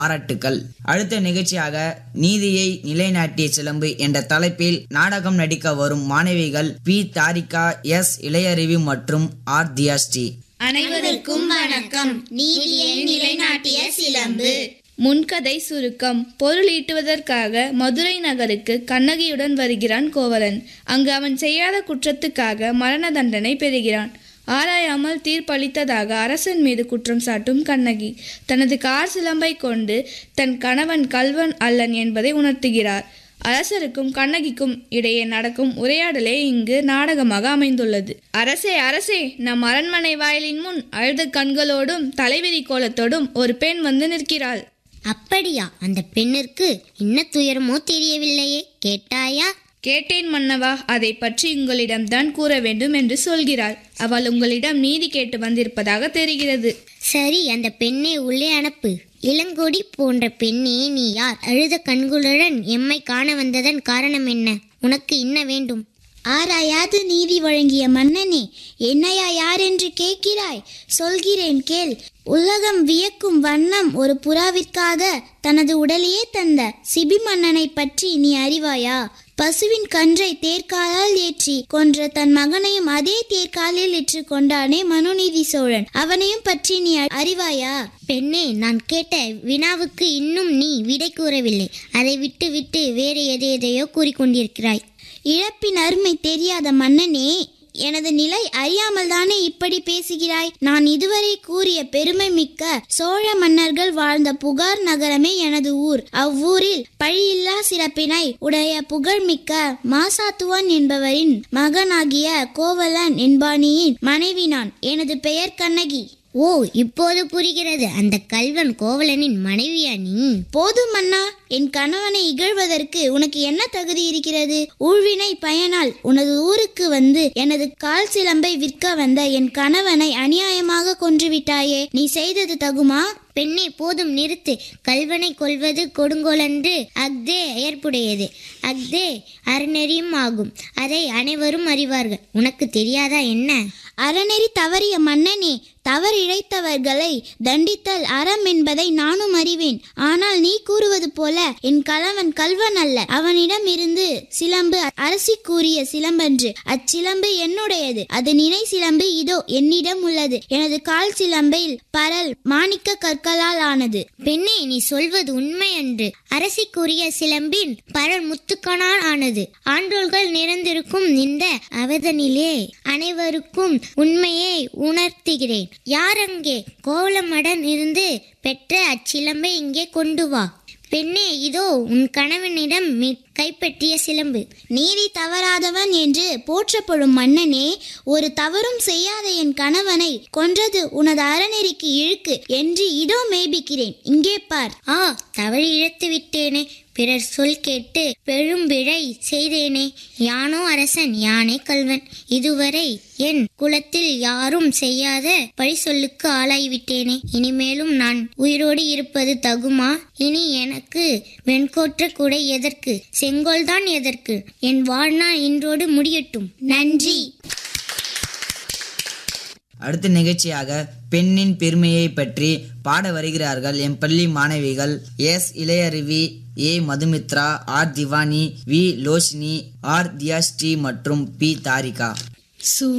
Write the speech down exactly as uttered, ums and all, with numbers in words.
பாராட்டுக்கள். அடுத்த நிகழ்ச்சியாக நீதியை நிலைநாட்டிய சிலம்பு என்ற தலைப்பில் நாடகம் நடிக்க வரும் மாணவிகள் பி தாரிகா, எஸ் இளையருவி மற்றும் ஆர் தியாஸ்ரீ. அனைவருக்கும் வணக்கம். நீதியை நிலைநாட்டிய சிலம்பு. முன்கதை சுருக்கம். பொருள் ஈட்டுவதற்காக மதுரை நகருக்கு கண்ணகியுடன் வருகிறான் கோவலன். அங்கு அவன் செய்யாத குற்றத்துக்காக மரண தண்டனை பெறுகிறான். ஆராயாமல் தீர்ப்பளித்ததாக அரசன் மீது குற்றம் சாட்டும் கண்ணகி தனது கார் சிலம்பை கொண்டு தன் கணவன் கல்வன் அல்லன் என்பதை உணர்த்துகிறார். அரசருக்கும் கண்ணகிக்கும் இடையே நடக்கும் உரையாடலே இங்கு நாடகமாக அமைந்துள்ளது. அரசே அரசே, நம் அரண்மனை வாயிலின் முன் அழுத கண்களோடும் தலைவிரி கோலத்தோடும் ஒரு பெண் வந்து நிற்கிறாள். அப்படியா? அந்த பெண்ணிற்கு என்ன துயரமோ தெரியவில்லையே, கேட்டாயா? கேட்டேன் மன்னவா, அதை பற்றி உங்களிடம்தான் கூற வேண்டும் என்று சொல்கிறாள். அவள் உங்களிடம் நீதி கேட்டு வந்திருப்பதாக தெரிகிறது. சரி, அந்த பெண்ணை உள்ளே அனுப்பு. இளங்கொடி போன்ற பெண்ணே, நீ யார்? அழுத கண்களுடன் எம்மை காண வந்ததன் காரணம் என்ன? உனக்கு என்ன வேண்டும்? ஆராயாது நீதி வழங்கிய மன்னனே, என்னையா யார் என்று கேட்கிறாய்? சொல்கிறேன் கேள். உலகம் வியக்கும் வண்ணம் ஒரு புறாவிற்காக தனது உடலையே தந்த சிபி மன்னனை பற்றி நீ அறிவாயா? பசுவின் கன்றை தேர்காலால் ஏற்றி கொன்ற தன் மகனையும் அதே தேர்காலில் ஏற்று கொண்டானே மனுநீதி சோழன், அவனையும் பற்றி நீ அறிவாயா? பெண்ணே, நான் கேட்ட வினாவுக்கு இன்னும் நீ விடை கூறவில்லை. அதை விட்டு விட்டு வேறு எதை எதையோ கூறிக்கொண்டிருக்கிறாய். இழப்பின் அருமை தெரியாத மன்னனே, எனது நிலை அறியாமல் தானே இப்படி பேசுகிறாய்? நான் இதுவரை கூறிய பெருமை மிக்க சோழ மன்னர்கள் வாழ்ந்த புகார் நகரமே எனது ஊர். அவ்வூரில் பழியில்லா சிறப்பினை உடைய புகழ்மிக்க மாசாத்துவான் என்பவரின் மகனாகிய கோவலன் என்பாணியின் மனைவி நான். எனது பெயர் கண்ணகி. ஓ, இப்போது புரிகிறது. அந்த கல்வன் கோவலனின் மனைவியா நீ? போதும் மன்னா, என் கணவனை இகழ்வதற்கு உனக்கு என்ன தகுதி இருக்கிறது? ஊழ்வினை பயனால் உனது ஊருக்கு வந்து எனது கால் சிலம்பை விற்க வந்த என் கணவனை அநியாயமாக கொன்றுவிட்டாயே, நீ செய்தது தகுமா? பெண்ணே, போதும் நிறுத்து. கல்வனை கொல்வது கொடுங்கோலன்று அஃதே ஏற்புடையது. அஃதே அறநெறியும் ஆகும். அதை அனைவரும் அறிவார்கள். உனக்கு தெரியாதா என்ன? அறநெறி தவறிய மன்னனே, தவறு இழைத்தவர்களை தண்டித்தல் அறம் என்பதை நானும் அறிவேன். ஆனால் நீ கூறுவது போல என் கணவன் கல்வன் அல்ல. அவனிடம் இருந்து சிலம்பு அரசி கூறிய சிலம்பன்று. அச்சிலம்பு என்னுடையது. அது நினை சிலம்பு இதோ என்னிடம் உள்ளது. எனது கால் சிலம்பில் பரல் மாணிக்க கற்களால் ஆனது. பெண்ணே, நீ சொல்வது உண்மை அன்று. அரசி கூறிய சிலம்பின் பரல் முத்துக்கணால் ஆனது. ஆண்டோர்கள் நிறைந்திருக்கும் இந்த அவதனிலே அனைவருக்கும் உண்மையை உணர்த்துகிறேன். யார் அங்கே? கோவலமடன் இருந்து பெற்ற அச்சிலம்பை இங்கே கொண்டு வா. பெண்ணே, இதோ உன் கணவனிடம் கைப்பற்றிய சிலம்பு. நீதி தவறாதவன் என்று போற்றப்படும் மன்னனே, ஒரு தவறும் செய்யாத என் கணவனை கொன்றது உனது அறநெறிக்கு இழுக்கு என்று இதோ மெய்பிக்கிறேன். இங்கே பார். ஆ, தவறி இழத்து விட்டேனே. பிறர் சொல் கேட்டு பெரும் பிழை செய்தேனே. யானோ அரசன், யானே கல்வன். இதுவரை என் குலத்தில் யாரும் செய்யாத பழி சொல்லுக்கு ஆளாய்விட்டேனே. இனிமேலும் நான் உயிரோடு இருப்பது தகுமா? இனி எனக்கு வெண்கோற்ற குடை எதற்கு? செங்கோல்தான் எதற்கு? என் வாழ்நாள் இன்றோடு முடியட்டும். நன்றி. அடுத்த நிகழ்ச்சியாக பெண்ணின் பெருமையை பற்றி பாட வருகிறார்கள் எம் பள்ளி மாணவிகள் S இளையருவி, A Madhumithra, R diwani, we Loshini, R Dhiyasree மற்றும் பி தாரிகா.